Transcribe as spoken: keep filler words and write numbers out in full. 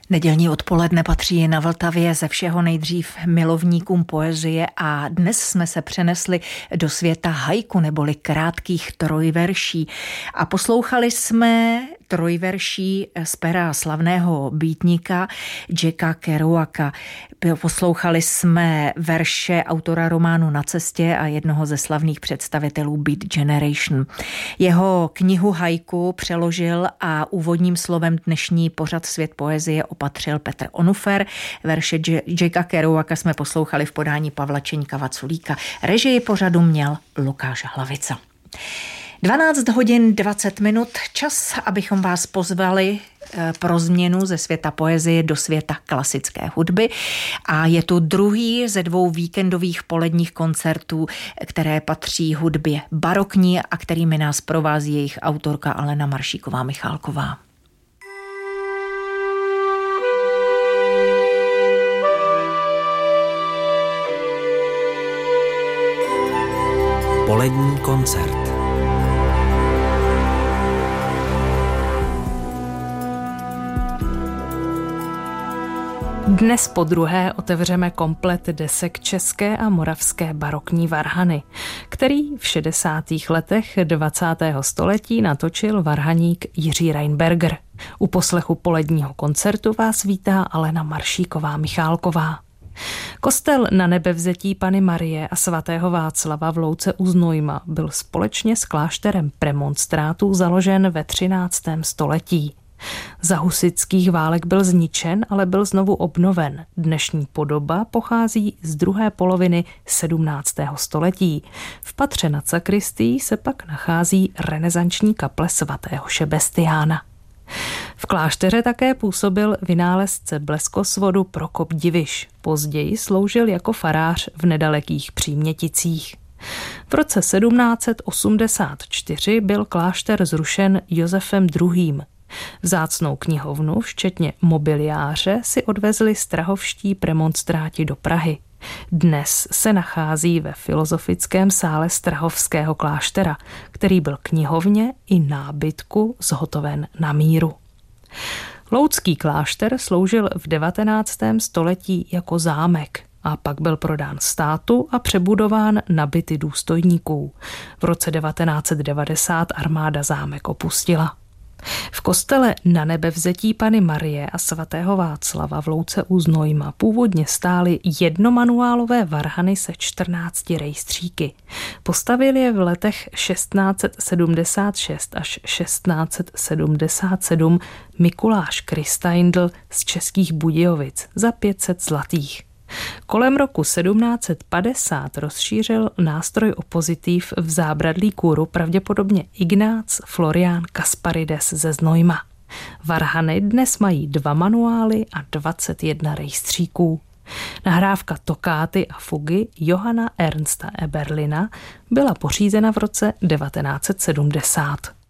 Nedělní odpoledne patří na Vltavě ze všeho nejdřív milovníkům poezie a dnes jsme se přenesli do světa haiku neboli krátkých trojverší a poslouchali jsme trojverší z pera slavného býtníka Jacka Kerouaka. Poslouchali jsme verše autora románu Na cestě a jednoho ze slavných představitelů Beat Generation. Jeho knihu haiku přeložil a úvodním slovem dnešní pořad Svět poezie opatřil Petr Onufer. Verše Jacka Kerouaka jsme poslouchali v podání Pavla Čeňka Vaculíka. Režii pořadu měl Lukáš Hlavica. dvanáct hodin dvacet minut, čas, abychom vás pozvali pro změnu ze světa poezie do světa klasické hudby. A je tu druhý ze dvou víkendových poledních koncertů, které patří hudbě barokní a kterými nás provází jejich autorka Alena Maršíková-Michálková. Polední koncert. Dnes podruhé otevřeme komplet desek české a moravské barokní varhany, který v šedesátých letech dvacátého století natočil varhaník Jiří Reinberger. U poslechu poledního koncertu vás vítá Alena Maršíková-Michálková. Kostel Nanebevzetí Panny Marie a svatého Václava v Louce u Znojma byl společně s klášterem premonstrátů založen ve třináctém století. Za husitských válek byl zničen, ale byl znovu obnoven. Dnešní podoba pochází z druhé poloviny sedmnáctého století. V patře nad sakristií se pak nachází renesanční kaple svatého Šebestiána. V klášteře také působil vynálezce bleskosvodu Prokop Diviš. Později sloužil jako farář v nedalekých Příměticích. V roce sedmnáct set osmdesát čtyři byl klášter zrušen Josefem druhým. Vzácnou knihovnu, včetně mobiliáře, si odvezli strahovští premonstráti do Prahy. Dnes se nachází ve filozofickém sále strahovského kláštera, který byl knihovně i nábytku zhotoven na míru. Loutský klášter sloužil v devatenáctém století jako zámek a pak byl prodán státu a přebudován na byty důstojníků. V roce devatenáct set devadesát armáda zámek opustila. V kostele Nanebevzetí Panny Marie a svatého Václava v Louce u Znojma původně stály jednomanuálové varhany se čtrnácti rejstříky. Postavil je v letech šestnáct set sedmdesát šest až šestnáct set sedmdesát sedm Mikuláš Krystaindl z Českých Budějovic za pět set zlatých. Kolem roku sedmnáct set padesát rozšířil nástroj opozitiv v Zábradlí kůru pravděpodobně Ignác Florián Kasparides ze Znojma. Varhany dnes mají dva manuály a dvacet jedna rejstříků. Nahrávka tokáty a fugy Johanna Ernsta Eberlina byla pořízena v roce devatenáct set sedmdesát.